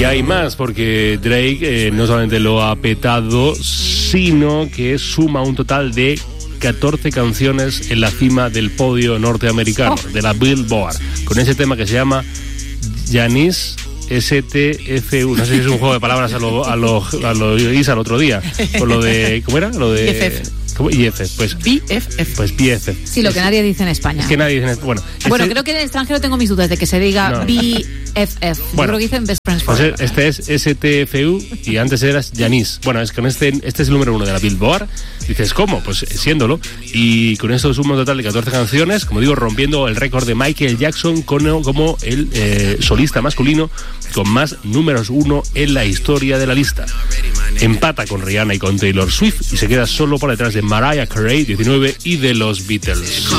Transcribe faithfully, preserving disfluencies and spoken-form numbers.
hay más, porque Drake eh, no solamente lo ha petado, sino que suma un total de catorce canciones en la cima del podio norteamericano, oh. de la Billboard, con ese tema que se llama Janice S T F U. No sé si es un juego de palabras a lo, a lo, a lo Isa el otro día, con lo de, ¿cómo era? Lo de... B F F. ¿Cómo? I F, pues. B F F. Pues B F F. Sí, lo que nadie dice en España. Es que nadie dice, bueno. Bueno, este, creo que en el extranjero tengo mis dudas de que se diga no. B F F. Bueno, yo creo que dicen Best Friends Forever. Pues este es S T F U y antes eras Janice. Bueno, es que con este, este es el número uno de la Billboard. Dices, ¿cómo? Pues siéndolo. Y con esto suma un total de catorce canciones, como digo, rompiendo el récord de Michael Jackson como, como el eh, solista masculino con más números uno en la historia de la lista. Empata con Rihanna y con Taylor Swift y se queda solo por detrás de Mariah Carey, diecinueve, y de los Beatles.